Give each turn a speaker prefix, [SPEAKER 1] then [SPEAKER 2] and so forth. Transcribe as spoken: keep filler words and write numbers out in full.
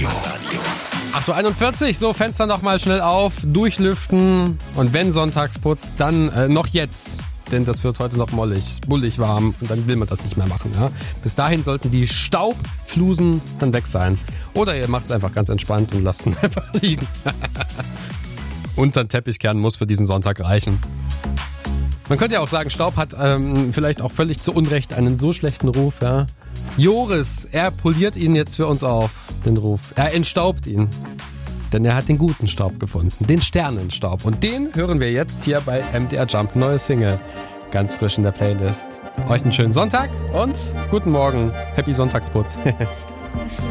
[SPEAKER 1] acht Uhr einundvierzig, so Fenster nochmal schnell auf, durchlüften und wenn Sonntagsputz, dann äh, noch jetzt. Denn das wird heute noch mollig, bullig warm und dann will man das nicht mehr machen. Ja? Bis dahin sollten die Staubflusen dann weg sein. Oder ihr macht es einfach ganz entspannt und lasst ihn einfach liegen. Unter den Teppich kehren muss für diesen Sonntag reichen. Man könnte ja auch sagen, Staub hat ähm, vielleicht auch völlig zu Unrecht einen so schlechten Ruf. Ja? Joris, er poliert ihn jetzt für uns auf, den Ruf. Er entstaubt ihn. Denn er hat den guten Staub gefunden, den Sternenstaub. Und den hören wir jetzt hier bei M D R Jump. Neue Single, ganz frisch in der Playlist. Euch einen schönen Sonntag und guten Morgen. Happy Sonntagsputz.